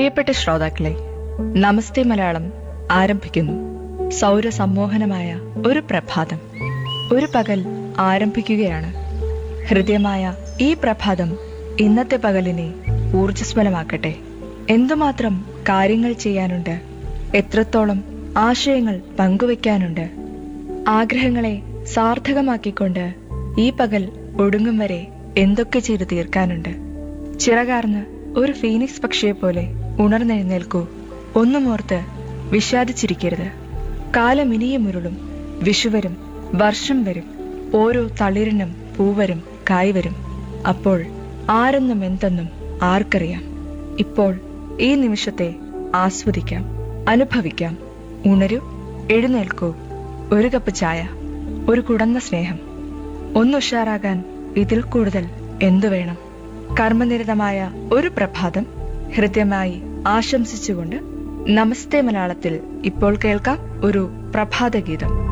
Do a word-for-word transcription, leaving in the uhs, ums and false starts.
പ്രിയപ്പെട്ട ശ്രോതാക്കളെ, നമസ്തേ മലയാളം ആരംഭിക്കുന്നു. സൗരസമ്മോഹനമായ ഒരു പ്രഭാതം, ഒരു പകൽ ആരംഭിക്കുകയാണ്. ഹൃദ്യമായ ഈ പ്രഭാതം ഇന്നത്തെ പകലിനെ ഊർജ്ജസ്വലമാക്കട്ടെ. എന്തുമാത്രം കാര്യങ്ങൾ ചെയ്യാനുണ്ട്, എത്രത്തോളം ആശയങ്ങൾ പങ്കുവെക്കാനുണ്ട്. ആഗ്രഹങ്ങളെ സാർത്ഥകമാക്കിക്കൊണ്ട് ഈ പകൽ ഒടുങ്ങും വരെ എന്തൊക്കെ ചെയ്തു തീർക്കാനുണ്ട്. ചിറകാർന്ന് ഒരു ഫീനിക്സ് പക്ഷിയെപ്പോലെ ഉണർന്നെഴുന്നേൽക്കൂ. ഒന്നുമോർത്ത് വിഷാദിച്ചിരിക്കരുത്. കാലം ഇനിയും ഉരുളും, വിഷുവരും, വർഷം വരും, ഓരോ തളിരിനും പൂവരും കായ്വരും. അപ്പോൾ ആരെന്നും എന്തെന്നും ആർക്കറിയാം. ഇപ്പോൾ ഈ നിമിഷത്തെ ആസ്വദിക്കാം, അനുഭവിക്കാം. ഉണരൂ, എഴുന്നേൽക്കൂ. ഒരു കപ്പ് ചായ, ഒരു കുടന്ന സ്നേഹം. ഒന്നുഷാറാകാൻ ഇതിൽ കൂടുതൽ എന്തു വേണം? കർമ്മനിരതമായ ഒരു പ്രഭാതം ഹൃദ്യമായി ആശംസിച്ചുകൊണ്ട് നമസ്തേ മലയാളത്തിൽ ഇപ്പോൾ കേൾക്കാം ഒരു പ്രഭാതഗീതം.